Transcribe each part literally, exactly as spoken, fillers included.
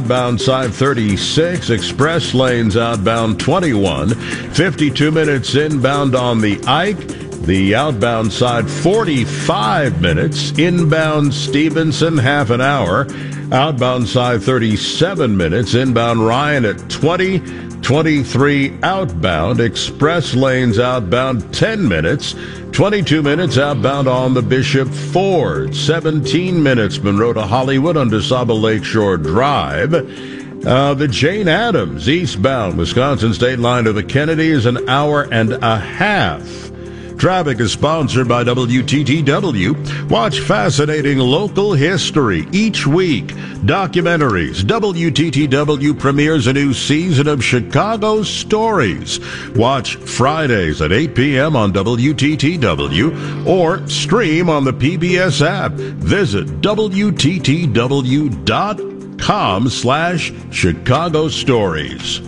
outbound side thirty-six, express lanes outbound twenty-one, fifty-two minutes inbound on the Ike, the outbound side forty-five minutes, inbound Stevenson half an hour, outbound side thirty-seven minutes, inbound Ryan at twenty, twenty-three outbound, express lanes outbound ten minutes, twenty-two minutes outbound on the Bishop Ford, seventeen minutes Monroe to Hollywood on DeSable Lakeshore Drive. Uh, the Jane Addams eastbound Wisconsin State Line to the Kennedy is an hour and a half. Traffic is sponsored by W T T W. Watch fascinating local history each week. Documentaries. W T T W premieres a new season of Chicago Stories. Watch Fridays at eight p.m. on W T T W or stream on the P B S app. Visit W T T W dot com slash Chicago Stories.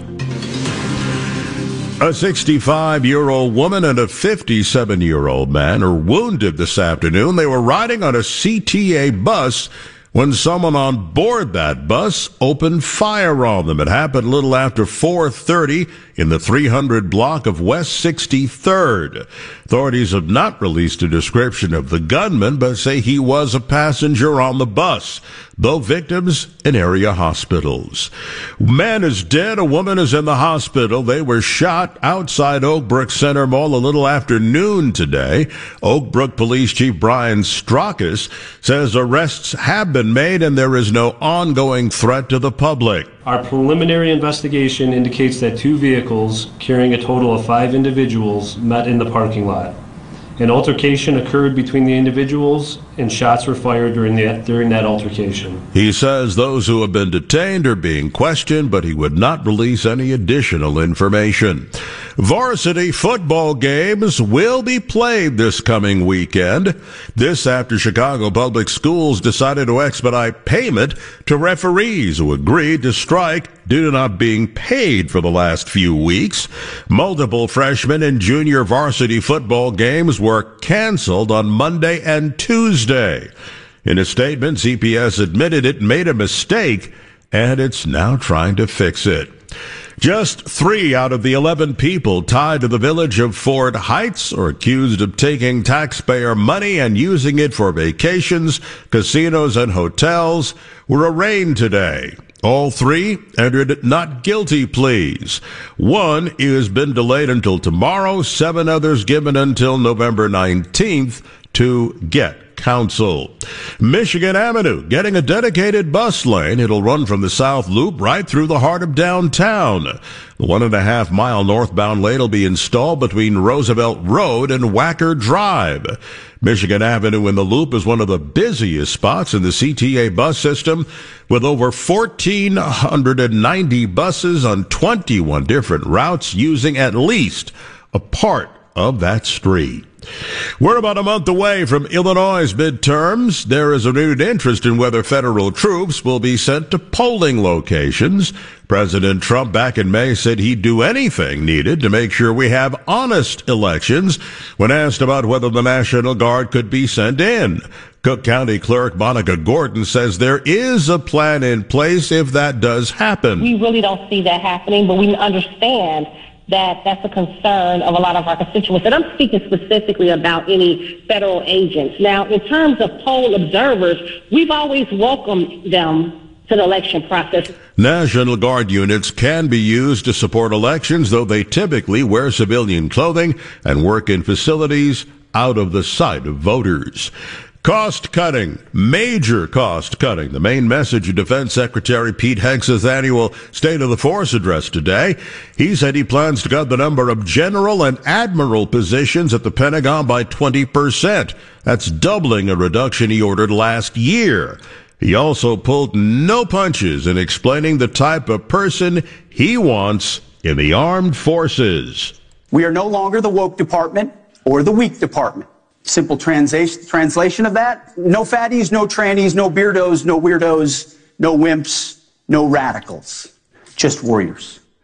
A sixty-five-year-old woman and a fifty-seven-year-old man are wounded this afternoon. They were riding on a C T A bus when someone on board that bus opened fire on them. It happened a little after four thirty in the three hundred block of West sixty-third. Authorities have not released a description of the gunman, but say he was a passenger on the bus. Both victims in area hospitals. Man is dead. A woman is in the hospital. They were shot outside Oak Brook Center Mall a little after noon today. Oak Brook Police Chief Brian Straucus says arrests have been made and there is no ongoing threat to the public. Our preliminary investigation indicates that two vehicles carrying a total of five individuals met in the parking lot. An altercation occurred between the individuals and shots were fired during the, during that altercation. He says those who have been detained are being questioned, but he would not release any additional information. Varsity football games will be played this coming weekend. This after Chicago Public Schools decided to expedite payment to referees who agreed to strike due to not being paid for the last few weeks. Multiple freshman and junior varsity football games were canceled on Monday and Tuesday. In a statement, C P S admitted it made a mistake and it's now trying to fix it. Just three out of the eleven people tied to the village of Ford Heights are accused of taking taxpayer money and using it for vacations, casinos, and hotels were arraigned today. All three entered not guilty pleas. One has been delayed until tomorrow, seven others given until November nineteenth to get counsel. Michigan Avenue getting a dedicated bus lane. It'll run from the South Loop right through the heart of downtown. The one and a half mile northbound lane will be installed between Roosevelt Road and Wacker Drive. Michigan Avenue in the Loop is one of the busiest spots in the C T A bus system, with over one thousand four hundred ninety buses on twenty-one different routes using at least a part of that street. We're about a month away from Illinois' midterms. There is a renewed interest in whether federal troops will be sent to polling locations. President Trump back in May said he'd do anything needed to make sure we have honest elections when asked about whether the National Guard could be sent in. Cook County Clerk Monica Gordon says there is a plan in place if that does happen. We really don't see that happening, but we understand that that's a concern of a lot of our constituents. And I'm speaking specifically about any federal agents. Now, in terms of poll observers, we've always welcomed them to the election process. National Guard units can be used to support elections, though they typically wear civilian clothing and work in facilities out of the sight of voters. Cost cutting, major cost cutting. The main message of Defense Secretary Pete Hegseth's annual State of the Force address today. He said he plans to cut the number of general and admiral positions at the Pentagon by twenty percent. That's doubling a reduction he ordered last year. He also pulled no punches in explaining the type of person he wants in the armed forces. We are no longer the woke department or the weak department. Simple transa- translation of that, no fatties, no trannies, no beardos, no weirdos, no wimps, no radicals, just warriors.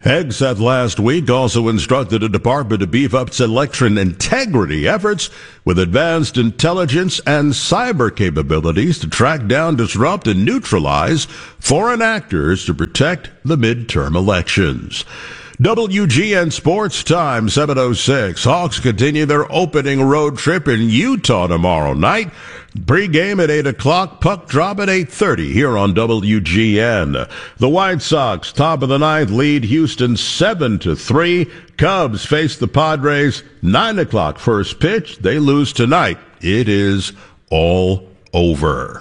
Hegseth last week also instructed the department to beef up its election integrity efforts with advanced intelligence and cyber capabilities to track down, disrupt, and neutralize foreign actors to protect the midterm elections. W G N Sports Time, seven oh six. Hawks continue their opening road trip in Utah tomorrow night. Pre-game at eight o'clock, puck drop at eight thirty here on W G N. The White Sox, top of the ninth, lead Houston seven to three. Cubs face the Padres, nine o'clock first pitch. They lose tonight. It is all over.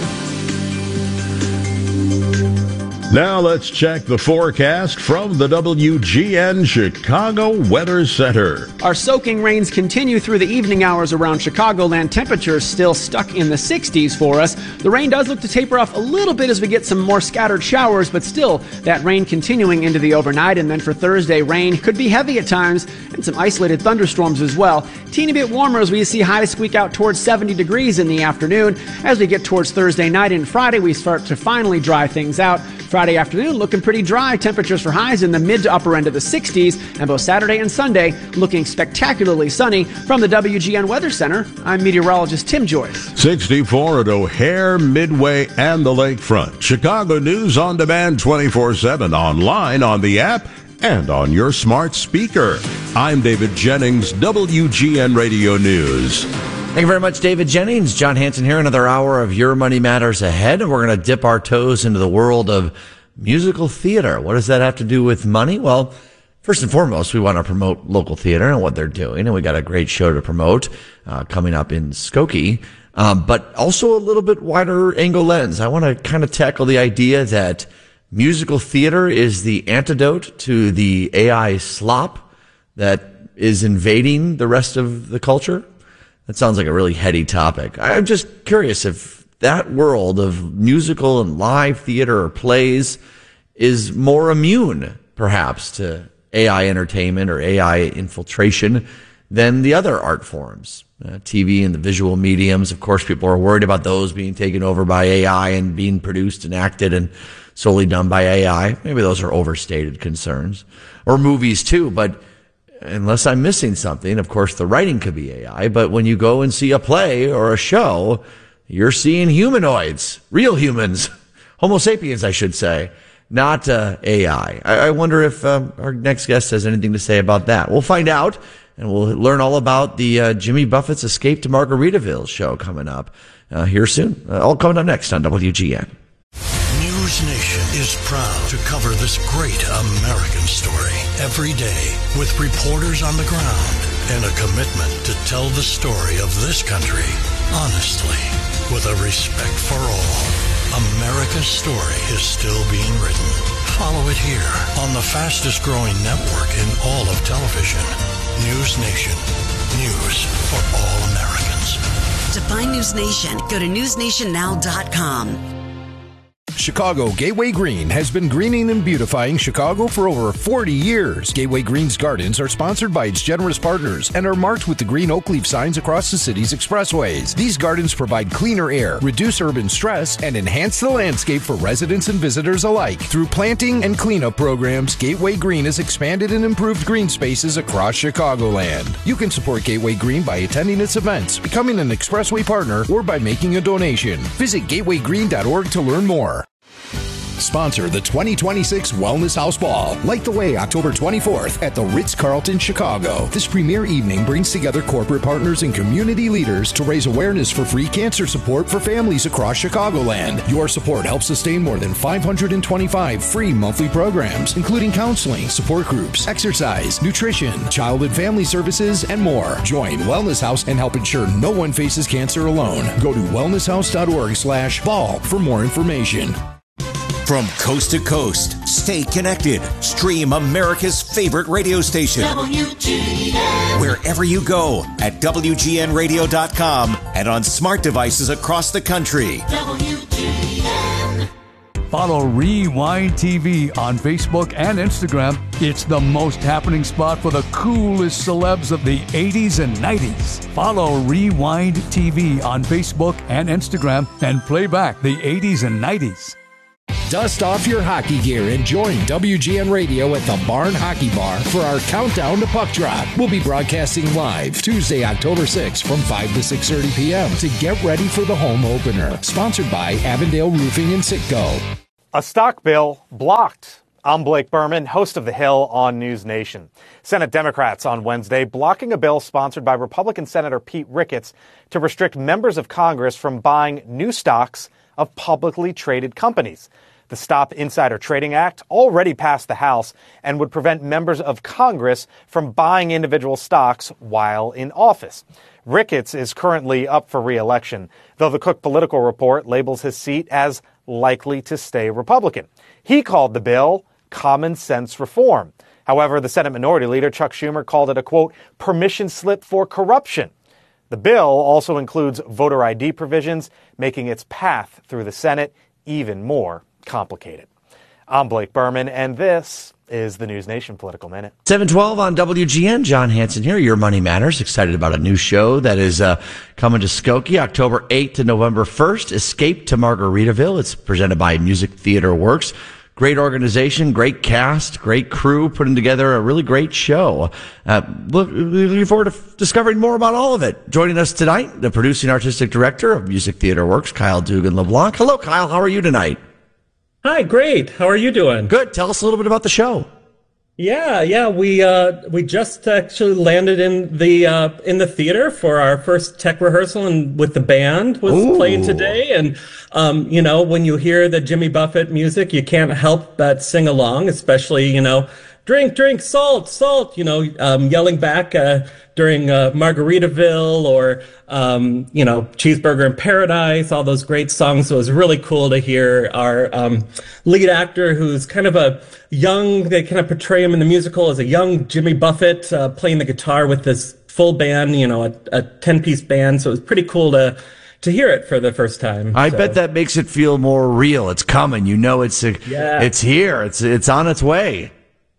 Now let's check the forecast from the W G N Chicago Weather Center. Our soaking rains continue through the evening hours around Chicagoland. Temperatures still stuck in the sixties for us. The rain does look to taper off a little bit as we get some more scattered showers, but still that rain continuing into the overnight. And then for Thursday, rain could be heavy at times and some isolated thunderstorms as well. Teeny bit warmer as we see highs squeak out towards seventy degrees in the afternoon. As we get towards Thursday night and Friday, we start to finally dry things out. Friday afternoon looking pretty dry. Temperatures for highs in the mid to upper end of the sixties. And both Saturday and Sunday looking spectacularly sunny. From the W G N Weather Center, I'm meteorologist Tim Joyce. sixty-four at O'Hare, Midway, and the Lakefront. Chicago News on demand twenty-four seven, online, on the app, and on your smart speaker. I'm David Jennings, W G N Radio News. Thank you very much, David Jennings. John Hanson here. Another hour of Your Money Matters ahead, and we're going to dip our toes into the world of musical theater. What does that have to do with money? Well, first and foremost, we want to promote local theater and what they're doing, and we got a great show to promote uh, coming up in Skokie, um, but also a little bit wider angle lens. I want to kind of tackle the idea that musical theater is the antidote to the A I slop that is invading the rest of the culture. That sounds like a really heady topic. I'm just curious if that world of musical and live theater or plays is more immune, perhaps, to A I entertainment or A I infiltration than the other art forms. Uh, T V and the visual mediums, of course, people are worried about those being taken over by A I and being produced and acted and solely done by A I. Maybe those are overstated concerns. Or movies, too, but unless I'm missing something, of course, the writing could be A I, but when you go and see a play or a show, you're seeing humanoids, real humans, Homo sapiens, I should say, not uh, A I. I, I wonder if um, our next guest has anything to say about that. We'll find out, and we'll learn all about the uh, Jimmy Buffett's Escape to Margaritaville show coming up uh, here soon. Uh, all coming up next on W G N. News Nation is proud to cover this great American story every day with reporters on the ground and a commitment to tell the story of this country honestly, with a respect for all. America's story is still being written. Follow it here on the fastest growing network in all of television. News Nation. News for all Americans. To find News Nation, go to news nation now dot com. Chicago Gateway Green has been greening and beautifying Chicago for over forty years. Gateway Green's gardens are sponsored by its generous partners and are marked with the green oak leaf signs across the city's expressways. These gardens provide cleaner air, reduce urban stress, and enhance the landscape for residents and visitors alike. Through planting and cleanup programs, Gateway Green has expanded and improved green spaces across Chicagoland. You can support Gateway Green by attending its events, becoming an expressway partner, or by making a donation. Visit gateway green dot org to learn more. Sponsor the twenty twenty-six Wellness House Ball. Light the way October twenty-fourth at the Ritz-Carlton, Chicago. This premier evening brings together corporate partners and community leaders to raise awareness for free cancer support for families across Chicagoland. Your support helps sustain more than five hundred twenty-five free monthly programs, including counseling, support groups, exercise, nutrition, child and family services, and more. Join Wellness House and help ensure no one faces cancer alone. Go to wellness house dot org slash ball for more information. From coast to coast, stay connected. Stream America's favorite radio station. W G N. Wherever you go at W G N radio dot com and on smart devices across the country. W G N. Follow Rewind T V on Facebook and Instagram. It's the most happening spot for the coolest celebs of the eighties and nineties. Follow Rewind T V on Facebook and Instagram and play back the eighties and nineties. Dust off your hockey gear and join W G N Radio at the Barn Hockey Bar for our countdown to puck drop. We'll be broadcasting live Tuesday, October sixth from five to six thirty p.m. to get ready for the home opener. Sponsored by Avondale Roofing and Citgo. A stock bill blocked. I'm Blake Berman, host of The Hill on News Nation. Senate Democrats on Wednesday blocking a bill sponsored by Republican Senator Pete Ricketts to restrict members of Congress from buying new stocks of publicly traded companies. The Stop Insider Trading Act already passed the House and would prevent members of Congress from buying individual stocks while in office. Ricketts is currently up for re-election, though the Cook Political Report labels his seat as likely to stay Republican. He called the bill common sense reform. However, the Senate Minority Leader Chuck Schumer called it a, quote, permission slip for corruption. The bill also includes voter I D provisions, making its path through the Senate even more complicated. I'm Blake Berman, and this is the News Nation Political Minute. seven twelve on W G N. John Hanson here. Your Money Matters. Excited about a new show that is uh, coming to Skokie October eighth to November first. Escape to Margaritaville. It's presented by Music Theater Works. Great organization, great cast, great crew, putting together a really great show. Uh, look, looking forward to discovering more about all of it. Joining us tonight, the producing artistic director of Music Theater Works, Kyle Dugan LeBlanc. Hello, Kyle. How are you tonight? Hi, great. How are you doing? Good. Tell us a little bit about the show. Yeah, yeah, we uh, we just actually landed in the uh, in the theater for our first tech rehearsal, and with the band was Ooh. playing today. And um, you know, when you hear the Jimmy Buffett music, you can't help but sing along. Especially, you know, drink, drink, salt, salt. You know, um, yelling back uh, during uh, Margaritaville or um, you know, Cheeseburger in Paradise. All those great songs. So it was really cool to hear our um, lead actor, who's kind of a young, they kind of portray him in the musical as a young Jimmy Buffett, uh, playing the guitar with this full band, you know, a, a ten-piece band. So it was pretty cool to to hear it for the first time. I so. bet that makes it feel more real. It's coming. You know, it's a, yeah. it's here. It's it's on its way.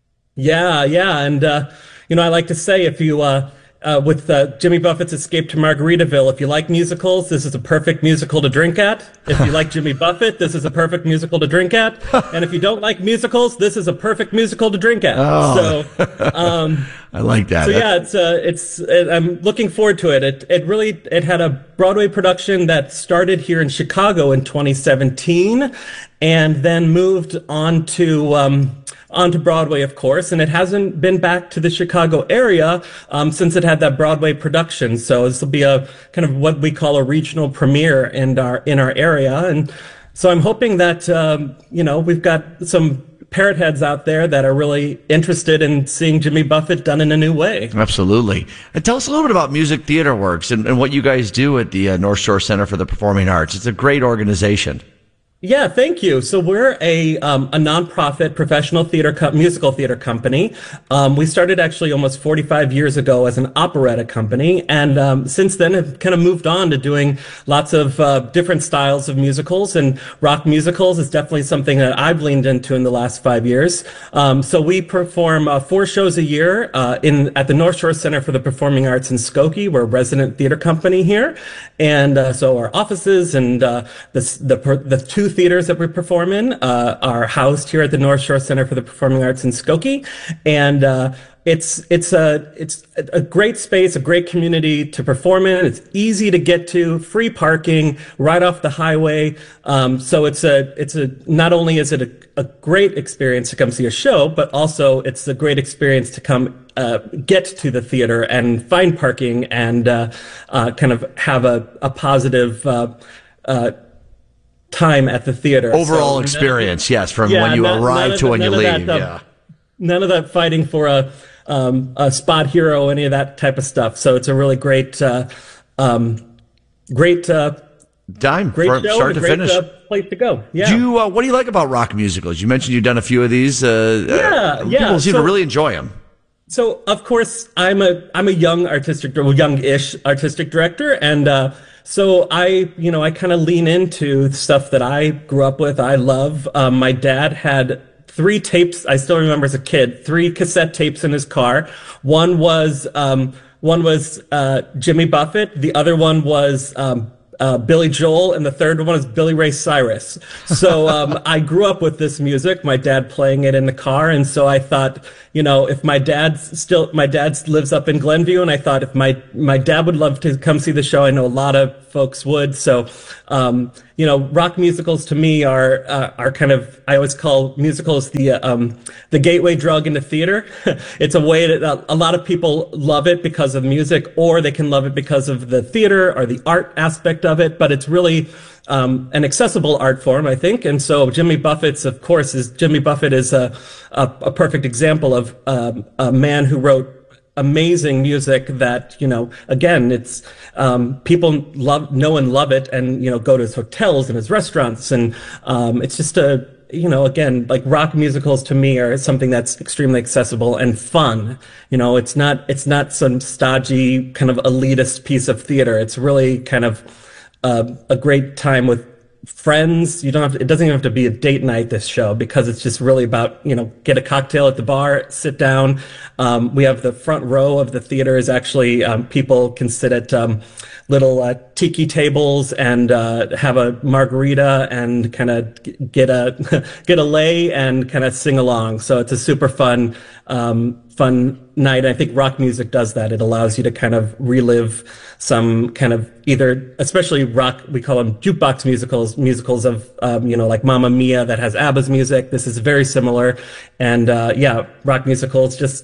Yeah, yeah, and uh, you know, I like to say, if you uh, uh, with uh, Jimmy Buffett's Escape to Margaritaville, if you like musicals, this is a perfect musical to drink at. If you like Jimmy Buffett, this is a perfect musical to drink at. And if you don't like musicals, this is a perfect musical to drink at. Oh. So, um, I like that. So yeah, it's uh, it's it, I'm looking forward to it. It it really it had a Broadway production that started here in Chicago in twenty seventeen, and then moved on to. Um, onto Broadway, of course, and it hasn't been back to the Chicago area um, since it had that Broadway production. So this will be a kind of what we call a regional premiere in our in our area, and so I'm hoping that um, you know, we've got some parrot heads out there that are really interested in seeing Jimmy Buffett done in a new way. Absolutely. And tell us a little bit about Music Theater Works and, and what you guys do at the uh, North Shore Center for the Performing Arts. It's a great organization. Yeah, thank you. So we're a um, a nonprofit professional theater co- musical theater company. Um, we started actually almost forty-five years ago as an operetta company, and um, since then have kind of moved on to doing lots of uh, different styles of musicals. And rock musicals is definitely something that I've leaned into in the last five years. Um, so we perform uh, four shows a year uh, in at the North Shore Center for the Performing Arts in Skokie. We're a resident theater company here, and uh, so our offices and uh, the the the two theaters that we perform in uh, are housed here at the North Shore Center for the Performing Arts in Skokie, and uh, it's it's a it's a great space, a great community to perform in. It's easy to get to, free parking right off the highway. Um, so it's a it's a not only is it a, a great experience to come see a show, but also it's a great experience to come uh, get to the theater and find parking and uh, uh, kind of have a a positive. Uh, uh, time at the theater. Overall so, experience, yes, from yeah, when you none, arrive none to the, when you leave. That, uh, yeah. None of that fighting for a, um, a spot hero, any of that type of stuff. So it's a really great, uh, um, great, uh, Dime, great from show start to great, finish. Uh, place to go. Yeah. Do you, uh, what do you like about rock musicals? You mentioned you've done a few of these. Uh, yeah, uh, yeah. People seem so, to really enjoy them. So, of course, I'm a I'm a young artistic, well, young-ish artistic director, and uh, so I, you know, I kind of lean into stuff that I grew up with. I love. Um, my dad had three tapes. I still remember as a kid, three cassette tapes in his car. One was um, one was uh, Jimmy Buffett. The other one was um, Uh, Billy Joel, and the third one is Billy Ray Cyrus. So um, I grew up with this music, my dad playing it in the car, and so I thought, you know, if my dad's still, my dad lives up in Glenview, and I thought if my my dad would love to come see the show, I know a lot of folks would. So, um, you know, rock musicals to me are uh, are kind of, I always call musicals the uh, um, the gateway drug into theater. It's a way that uh, a lot of people love it because of music, or they can love it because of the theater or the art aspect of it, but it's really um, an accessible art form, I think. And so Jimmy Buffett's, of course, is Jimmy Buffett is a, a, a perfect example of um, a man who wrote amazing music that, you know, again, it's um, people love, know and love it, and, you know, go to his hotels and his restaurants. And um, it's just a, you know, again, like rock musicals to me are something that's extremely accessible and fun. You know, it's not, it's not some stodgy kind of elitist piece of theater. It's really kind of uh, a great time with friends. You don't have to, it doesn't even have to be a date night, this show, because it's just really about, you know, get a cocktail at the bar, sit down. Um, we have the front row of the theater is actually, um, people can sit at, um, little, uh, tiki tables and, uh, have a margarita and kind of get a, get a lay and kind of sing along. So it's a super fun, um, fun night. I think rock music does that. It allows you to kind of relive some kind of either, especially rock, we call them jukebox musicals, musicals of, um, you know, like Mamma Mia that has ABBA's music. This is very similar. And, uh, yeah, rock musicals just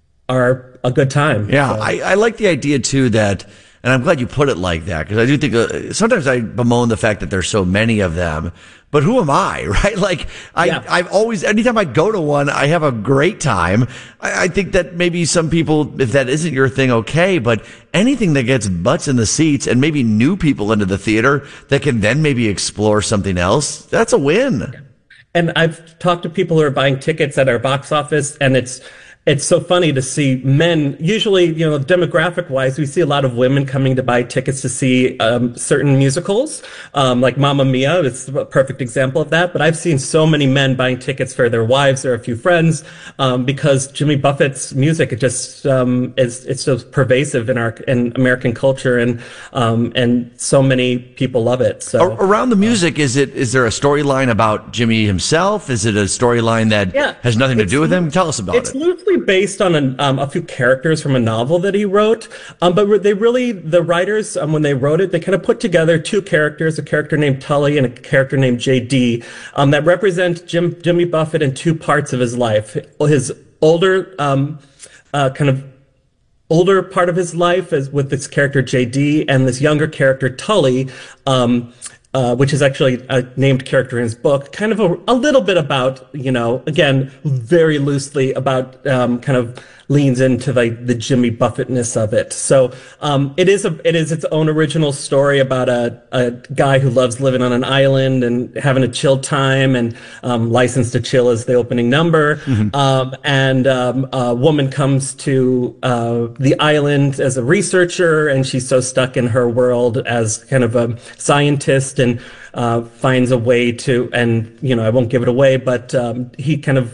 are a good time. Yeah. So. I, I like the idea too that, and I'm glad you put it like that, because I do think uh, sometimes I bemoan the fact that there's so many of them, but who am I, right? Like I, yeah. I've always, anytime I go to one, I have a great time. I, I think that maybe some people, if that isn't your thing, okay, but anything that gets butts in the seats and maybe new people into the theater that can then maybe explore something else, that's a win. And I've talked to people who are buying tickets at our box office, and it's, It's so funny to see men, usually, you know, demographic wise, we see a lot of women coming to buy tickets to see um, certain musicals, um, like Mamma Mia. It's a perfect example of that. But I've seen so many men buying tickets for their wives or a few friends um, because Jimmy Buffett's music, it just um, is, it's so pervasive in our, in American culture, and um, and so many people love it. So around the music, is it, is there a storyline about Jimmy himself? Is it a storyline that yeah, has nothing to do with him? Tell us about it's it. It's loosely based on an, um, a few characters from a novel that he wrote, um, but they really, the writers, um, when they wrote it, they kind of put together two characters, a character named Tully and a character named J D, um, that represent Jim, Jimmy Buffett in two parts of his life. His older, um, uh, kind of older part of his life is with this character J D, and this younger character Tully, um, Uh, which is actually a named character in his book, kind of a, a little bit about, you know, again, very loosely about, um, kind of leans into the, the Jimmy Buffettness of it. So, um, it is a, it is its own original story about a, a guy who loves living on an island and having a chill time, and, um, License to Chill is the opening number. Mm-hmm. Um, and, um, a woman comes to, uh, the island as a researcher, and she's so stuck in her world as kind of a scientist, and uh, finds a way to, and, you know, I won't give it away, but um, he kind of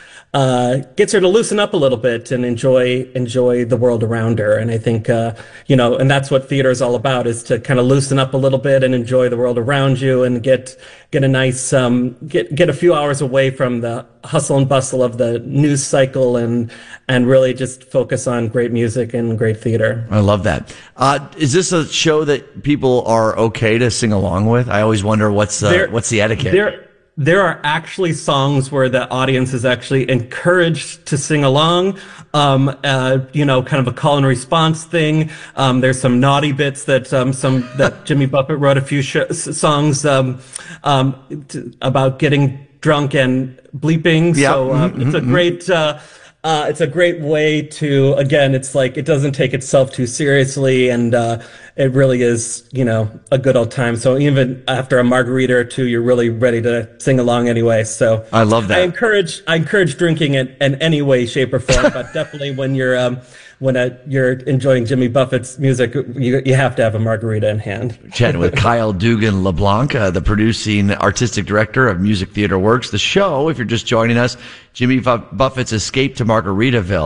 uh, gets her to loosen up a little bit and enjoy enjoy the world around her. And I think, uh, you know, and that's what theater is all about, is to kind of loosen up a little bit and enjoy the world around you, and get get a nice, um, get get a few hours away from the hustle and bustle of the news cycle, and and really just focus on great music and great theater. I love that. Uh, is this a show that people are okay to sing along with? I always wonder what's uh, there, what's the etiquette. There, there are actually songs where the audience is actually encouraged to sing along. Um, uh, you know, kind of a call and response thing. Um, there's some naughty bits that um, some that Jimmy Buffett wrote a few sh- songs um, um, t- about getting drunk and bleeping. Yeah. So uh, mm-hmm, it's a mm-hmm. great. Uh, Uh, it's a great way to, again, it's like, it doesn't take itself too seriously, and uh, it really is, you know, a good old time. So even after a margarita or two, you're really ready to sing along anyway. So I love that. I encourage, I encourage drinking in, in any way, shape, or form, but definitely when you're, um, when uh, you're enjoying Jimmy Buffett's music, you, you have to have a margarita in hand. Chatting with Kyle Dugan LeBlanc, uh, the producing artistic director of Music Theater Works. The show, if you're just joining us, Jimmy Buffett's Escape to Margaritaville.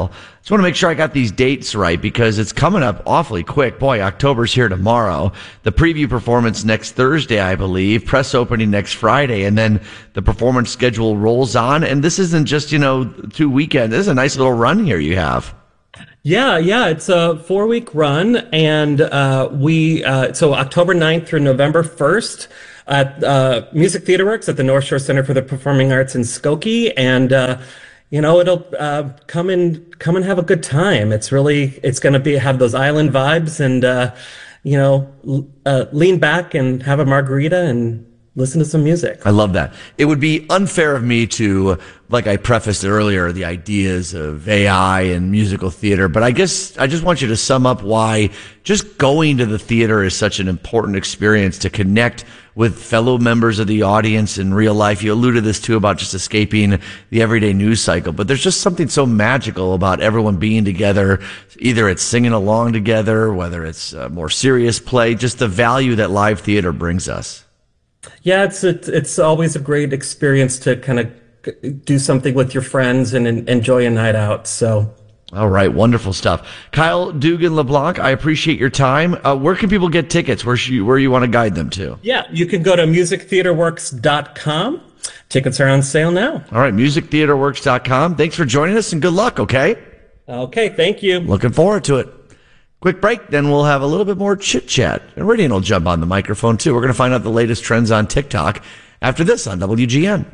Just want to make sure I got these dates right because it's coming up awfully quick. Boy, October's here tomorrow. The preview performance next Thursday, I believe. Press opening next Friday. And then the performance schedule rolls on. And this isn't just, you know, two weekends. This is a nice little run here you have. Yeah, yeah, it's a four-week run. And uh, we, uh, so October ninth through November first at uh, Music Theater Works at the North Shore Center for the Performing Arts in Skokie. And, uh, you know, it'll uh, come and come and have a good time. It's really, it's going to be have those island vibes, and uh, you know, uh, lean back and have a margarita and listen to some music. I love that. It would be unfair of me to, like I prefaced earlier, the ideas of A I and musical theater, but I guess I just want you to sum up why just going to the theater is such an important experience to connect with fellow members of the audience in real life. You alluded this too about just escaping the everyday news cycle, but there's just something so magical about everyone being together. Either it's singing along together, whether it's a more serious play, just the value that live theater brings us. Yeah, it's it's, it's always a great experience to kind of do something with your friends and, and enjoy a night out. So. All right, wonderful stuff. Kyle Dugan LeBlanc, I appreciate your time. Uh, where can people get tickets? Where should you, where you want to guide them to? Yeah, you can go to music theater works dot com. Tickets are on sale now. All right, music theater works dot com. Thanks for joining us and good luck, okay? Okay, thank you. Looking forward to it. Quick break, then we'll have a little bit more chit-chat. And Ridian will jump on the microphone, too. We're going to find out the latest trends on TikTok after this on W G N.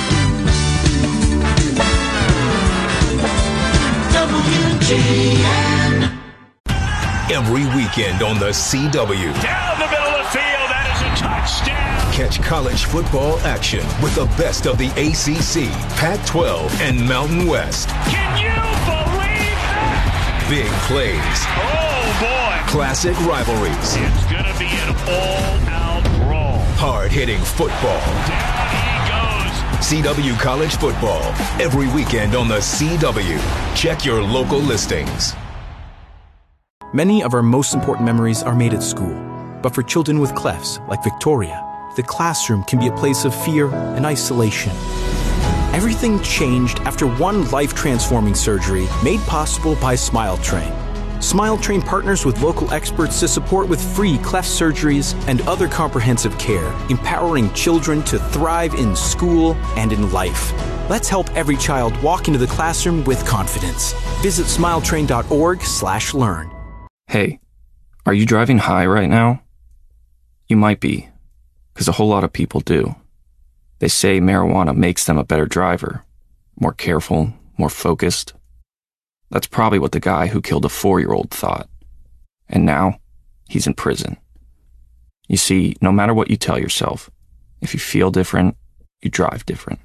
Every weekend on the C W. Down the middle of the field, that is a touchdown. Catch college football action with the best of the A C C, Pac twelve, and Mountain West. Can you believe that? Big plays. Oh, boy. Classic rivalries. It's going to be an all-out brawl. Hard-hitting football. Down he goes. C W College Football. Every weekend on the C W. Check your local listings. Many of our most important memories are made at school. But for children with clefts, like Victoria, the classroom can be a place of fear and isolation. Everything changed after one life-transforming surgery made possible by SmileTrain. SmileTrain partners with local experts to support with free cleft surgeries and other comprehensive care, empowering children to thrive in school and in life. Let's help every child walk into the classroom with confidence. Visit smiletrain.org slash learn. Hey, are you driving high right now? You might be, because a whole lot of people do. They say marijuana makes them a better driver, more careful, more focused. That's probably what the guy who killed a four-year-old thought. And now, he's in prison. You see, no matter what you tell yourself, if you feel different, you drive different.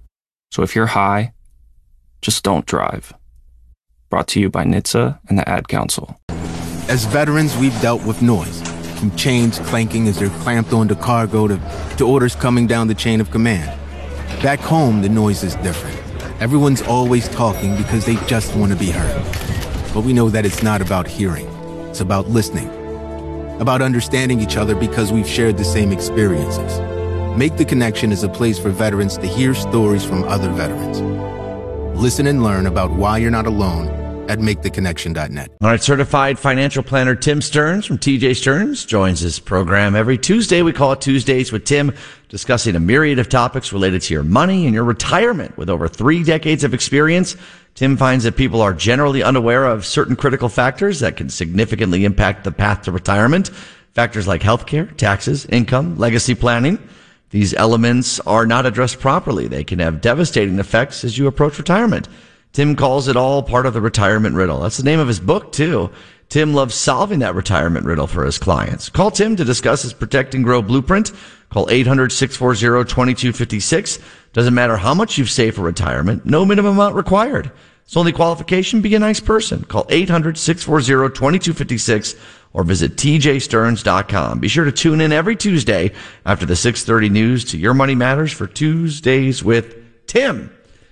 So if you're high, just don't drive. Brought to you by N H T S A and the Ad Council. As veterans, we've dealt with noise, from chains clanking as they're clamped onto cargo to, to orders coming down the chain of command. Back home, the noise is different. Everyone's always talking because they just want to be heard. But we know that it's not about hearing. It's about listening. About understanding each other because we've shared the same experiences. Make the Connection is a place for veterans to hear stories from other veterans. Listen and learn about why you're not alone at make the connection dot net. All right, certified financial planner Tim Stearns from T J Stearns joins this program every Tuesday. We call it Tuesdays with Tim, discussing a myriad of topics related to your money and your retirement. With over three decades of experience, Tim finds that people are generally unaware of certain critical factors that can significantly impact the path to retirement. Factors like healthcare, taxes, income, legacy planning. These elements are not addressed properly. They can have devastating effects as you approach retirement. Tim calls it all part of the retirement riddle. That's the name of his book, too. Tim loves solving that retirement riddle for his clients. Call Tim to discuss his Protect and Grow Blueprint. Call eight hundred, six four zero, two two five six. Doesn't matter how much you've saved for retirement. No minimum amount required. It's only qualification, be a nice person. Call eight hundred, six four zero, two two five six or visit T J Stearns dot com. Be sure to tune in every Tuesday after the six thirty news to Your Money Matters for Tuesdays with Tim.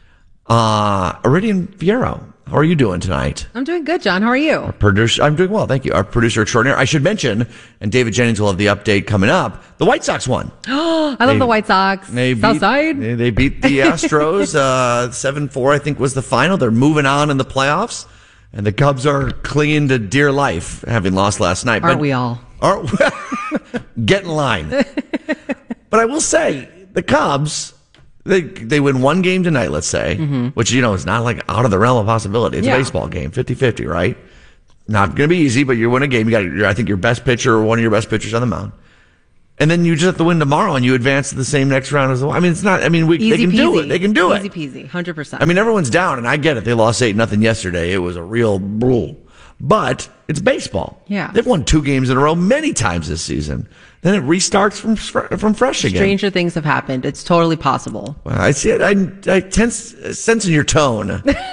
Uh, Iridian Fierro, how are you doing tonight? I'm doing good, John. How are you? Our producer, I'm doing well, thank you. Our producer extraordinaire. I should mention, and David Jennings will have the update coming up, the White Sox won. Oh, I love they, the White Sox. They beat, Southside. They, they beat the Astros, uh, seven four, I think was the final. They're moving on in the playoffs. And the Cubs are clinging to dear life, having lost last night. Aren't but we all? Aren't get in line. But I will say, the Cubs, they they win one game tonight, let's say, mm-hmm. which, you know, is not like out of the realm of possibility. It's yeah. a baseball game, fifty-fifty, right? Not going to be easy, but you win a game. You got, your, I think, your best pitcher or one of your best pitchers on the mound. And then you just have to win tomorrow, and you advance to the same next round as well. I mean, it's not. I mean, we, they can peasy. do it. They can do Easy it. Easy peasy, one hundred percent. I mean, everyone's down, and I get it. They lost eight nothing yesterday. It was a real bull. But it's baseball. Yeah, they've won two games in a row many times this season. Then it restarts from from fresh again. Stranger things have happened. It's totally possible. Well, I see it. I I tense, sense in your tone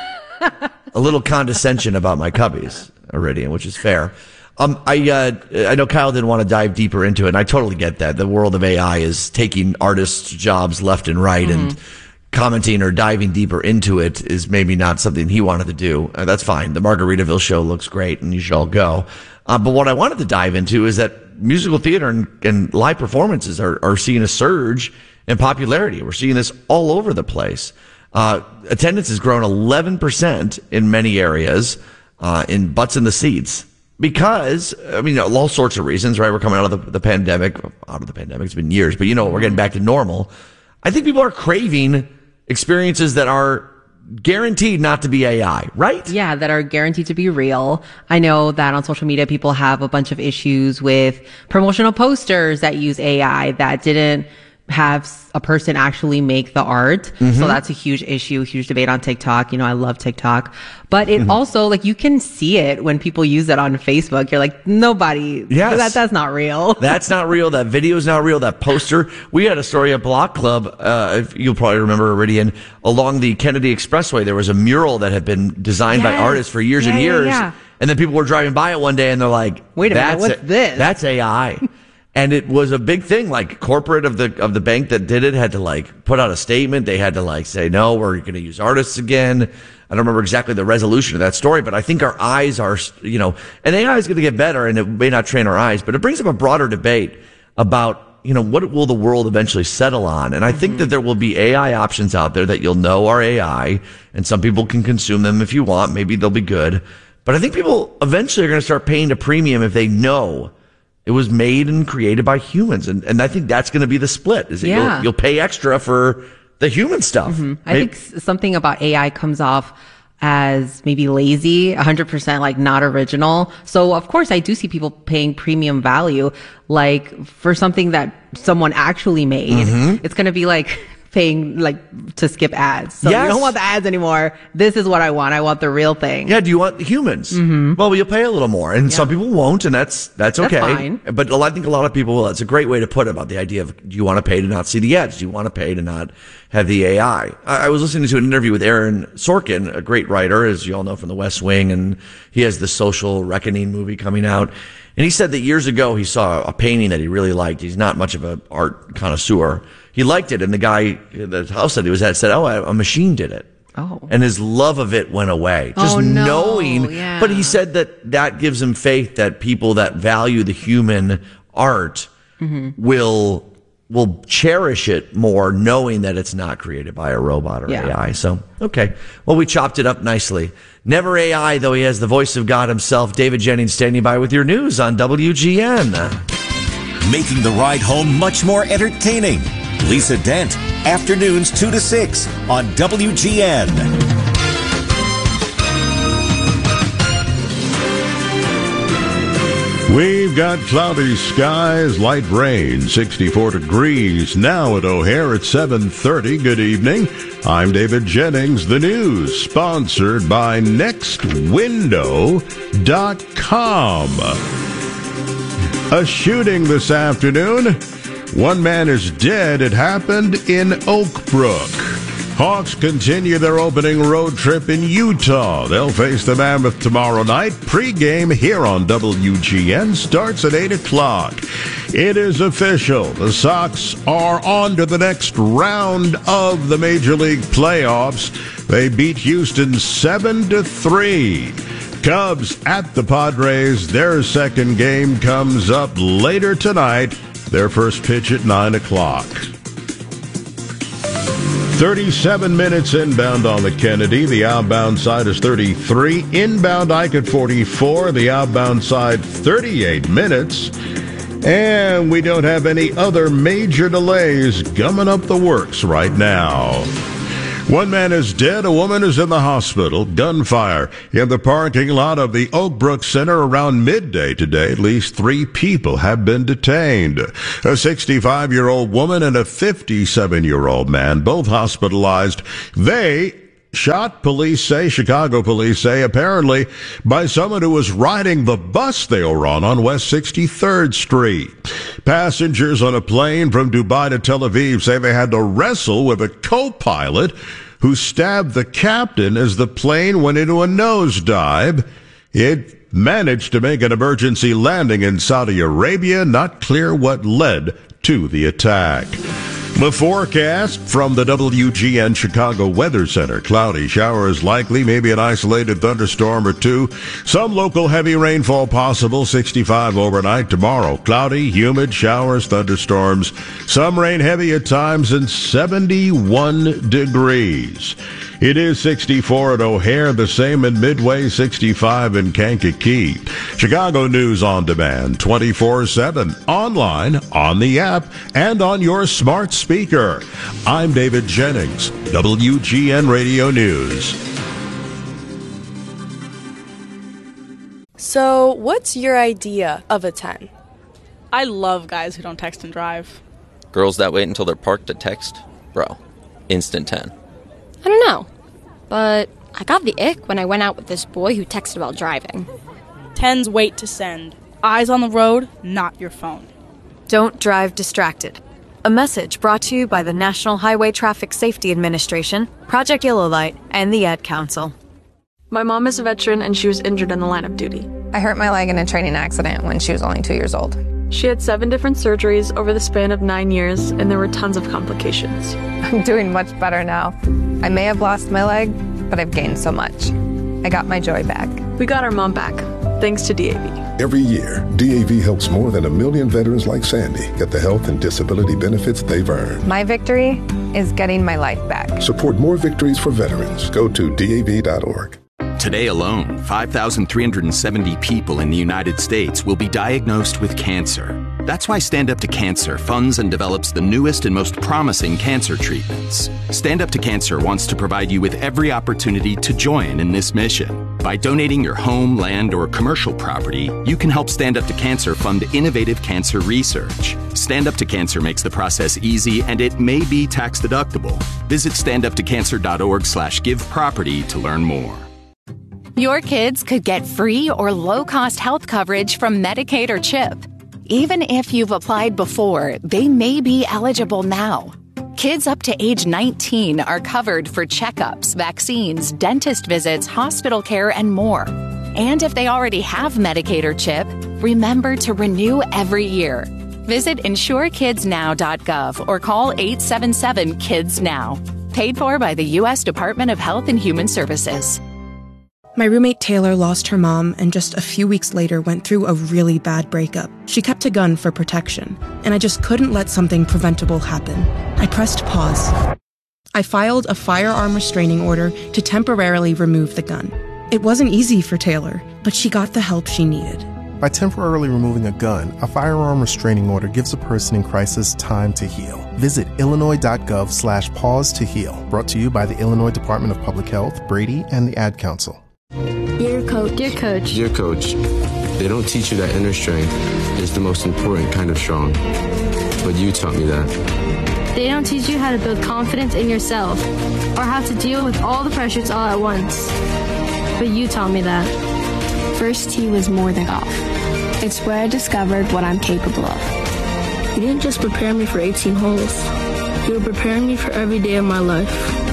a little condescension about my Cubbies, Iridian, which is fair. Um, I, uh, I know Kyle didn't want to dive deeper into it, and I totally get that. The world of A I is taking artists' jobs left and right, mm-hmm. and commenting or diving deeper into it is maybe not something he wanted to do. Uh, that's fine. The Margaritaville show looks great, and you should all go. Uh, but what I wanted to dive into is that musical theater and, and live performances are, are seeing a surge in popularity. We're seeing this all over the place. Uh, attendance has grown eleven percent in many areas, uh, in butts in the seats. Because, I mean, all sorts of reasons, right? We're coming out of the, the pandemic, out of the pandemic, it's been years, but you know, we're getting back to normal. I think people are craving experiences that are guaranteed not to be A I, right? Yeah, that are guaranteed to be real. I know that on social media, people have a bunch of issues with promotional posters that use A I that didn't have a person actually make the art. Mm-hmm. So that's a huge issue, huge debate on TikTok. You know, I love TikTok, but it mm-hmm. also, like, you can see it when people use it on Facebook. You're like, nobody, yes. that, that's not real. That's not real. That video is not real. That poster. We had a story at Block Club. Uh, if you'll probably remember, Iridian, along the Kennedy Expressway, there was a mural that had been designed yes. by artists for years yeah, and years. Yeah, yeah. And then people were driving by it one day and they're like, wait a minute, what's a, this? That's A I. And it was a big thing. Like, corporate of the of the bank that did it had to, like, put out a statement. They had to, like, say, no, we're going to use artists again. I don't remember exactly the resolution of that story, but I think our eyes are, you know, and A I is going to get better, and it may not train our eyes, but it brings up a broader debate about, you know, what will the world eventually settle on? And I mm-hmm. think that there will be A I options out there that you'll know are A I, and some people can consume them if you want. Maybe they'll be good. But I think people eventually are going to start paying a premium if they know it was made and created by humans. And, and I think that's going to be the split. Is that yeah. you'll, you'll pay extra for the human stuff. Mm-hmm. I maybe. think something about A I comes off as maybe lazy, one hundred percent like not original. So of course I do see people paying premium value, like for something that someone actually made. Mm-hmm. It's going to be like paying like to skip ads. So yes. you don't want the ads anymore. This is what I want. I want the real thing. Yeah. Do you want humans? Mm-hmm. Well, you'll pay a little more, and yeah. some people won't, and that's that's okay. That's fine. But I think a lot of people will. It's a great way to put it about the idea of, do you want to pay to not see the ads? Do you want to pay to not have the A I? I, I was listening to an interview with Aaron Sorkin, a great writer, as you all know, from The West Wing, and he has the Social Reckoning movie coming out. And he said that years ago he saw a painting that he really liked. He's not much of an art connoisseur. He liked it, and the guy, the house that he was at, said, oh, a machine did it. Oh. And his love of it went away. Just oh, no. knowing. Yeah. But he said that that gives him faith that people that value the human art mm-hmm. will will cherish it more, knowing that it's not created by a robot or yeah. A I. So, okay. Well, we chopped it up nicely. Never A I, though he has the voice of God himself. David Jennings standing by with your news on W G N. Making the ride home much more entertaining. Lisa Dent, afternoons two to six on W G N. We've got cloudy skies, light rain, sixty-four degrees. Now at O'Hare at seven thirty. Good evening. I'm David Jennings. The news sponsored by next window dot com. A shooting this afternoon. One man is dead. It happened in Oak Brook. Hawks continue their opening road trip in Utah. They'll face the Mammoth tomorrow night. Pre-game here on W G N starts at eight o'clock. It is official. The Sox are on to the next round of the Major League playoffs. They beat Houston seven to three. Cubs at the Padres. Their second game comes up later tonight. Their first pitch at nine o'clock. thirty-seven minutes inbound on the Kennedy. The outbound side is thirty-three. Inbound Ike at forty-four. The outbound side, thirty-eight minutes. And we don't have any other major delays gumming up the works right now. One man is dead. A woman is in the hospital. Gunfire in the parking lot of the Oak Brook Center around midday today. At least three people have been detained. A sixty-five-year-old woman and a fifty-seven-year-old man, both hospitalized. They shot, police say, Chicago police say, apparently by someone who was riding the bus they were on on West sixty-third Street. Passengers on a plane from Dubai to Tel Aviv say they had to wrestle with a co-pilot who stabbed the captain as the plane went into a nosedive. It managed to make an emergency landing in Saudi Arabia. Not clear what led to the attack. The forecast from the W G N Chicago Weather Center. Cloudy, showers likely, maybe an isolated thunderstorm or two. Some local heavy rainfall possible, sixty-five overnight. Tomorrow, cloudy, humid, showers, thunderstorms. Some rain heavy at times and seventy-one degrees. It is sixty-four at O'Hare, the same in Midway, sixty-five in Kankakee. Chicago News on demand, twenty-four seven, online, on the app, and on your smart speaker. I'm David Jennings, W G N Radio News. So, what's your idea of a ten? I love guys who don't text and drive. Girls that wait until they're parked to text? Bro, instant ten. I don't know, but I got the ick when I went out with this boy who texted while driving. Tens wait to send. Eyes on the road, not your phone. Don't drive distracted. A message brought to you by the National Highway Traffic Safety Administration, Project Yellow Light, and the Ad Council. My mom is a veteran and she was injured in the line of duty. I hurt my leg in a training accident when she was only two years old. She had seven different surgeries over the span of nine years, and there were tons of complications. I'm doing much better now. I may have lost my leg, but I've gained so much. I got my joy back. We got our mom back, thanks to D A V. Every year, D A V helps more than a million veterans like Sandy get the health and disability benefits they've earned. My victory is getting my life back. Support more victories for veterans. Go to D A V dot org. Today alone, five thousand three hundred seventy people in the United States will be diagnosed with cancer. That's why Stand Up to Cancer funds and develops the newest and most promising cancer treatments. Stand Up to Cancer wants to provide you with every opportunity to join in this mission. By donating your home, land, or commercial property, you can help Stand Up to Cancer fund innovative cancer research. Stand Up to Cancer makes the process easy, and it may be tax deductible. Visit stand up to cancer dot org slash give property to learn more. Your kids could get free or low-cost health coverage from Medicaid or CHIP. Even if you've applied before, they may be eligible now. Kids up to age nineteen are covered for checkups, vaccines, dentist visits, hospital care, and more. And if they already have Medicaid or CHIP, remember to renew every year. Visit insure kids now dot gov or call eight seven seven kids now. Paid for by the U S Department of Health and Human Services. My roommate Taylor lost her mom and just a few weeks later went through a really bad breakup. She kept a gun for protection, and I just couldn't let something preventable happen. I pressed pause. I filed a firearm restraining order to temporarily remove the gun. It wasn't easy for Taylor, but she got the help she needed. By temporarily removing a gun, a firearm restraining order gives a person in crisis time to heal. Visit illinois dot gov slash pause to heal. Brought to you by the Illinois Department of Public Health, Brady, and the Ad Council. Dear Coach. Dear Coach. Dear Coach, they don't teach you that inner strength is the most important kind of strong. But you taught me that. They don't teach you how to build confidence in yourself or how to deal with all the pressures all at once. But you taught me that. First tee was more than golf. It's where I discovered what I'm capable of. You didn't just prepare me for eighteen holes. You were preparing me for every day of my life.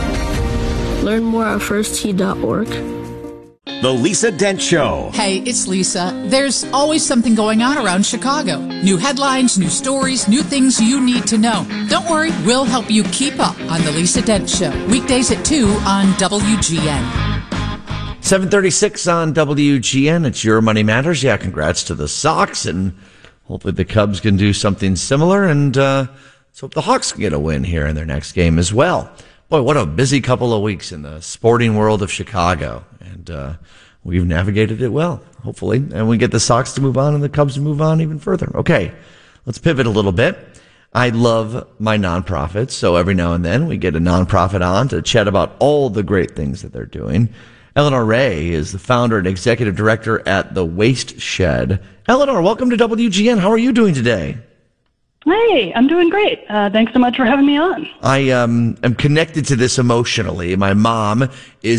Learn more at first tee dot org. The Lisa Dent Show. Hey, it's Lisa. There's always something going on around Chicago. New headlines, new stories, new things you need to know. Don't worry, we'll help you keep up on The Lisa Dent Show. Weekdays at two on W G N. seven thirty-six on W G N. It's Your Money Matters. Yeah, congrats to the Sox, and hopefully the Cubs can do something similar, and uh, let's hope the Hawks can get a win here in their next game as well. Boy, what a busy couple of weeks in the sporting world of Chicago. And uh, we've navigated it well, hopefully. And we get the Sox to move on and the Cubs to move on even further. Okay, let's pivot a little bit. I love my nonprofits, so every now and then we get a nonprofit on to chat about all the great things that they're doing. Eleanor Ray is the founder and executive director at The Waste Shed. Eleanor, welcome to W G N. How are you doing today? Hey, I'm doing great. Uh, thanks so much for having me on. I um, am connected to this emotionally. My mom is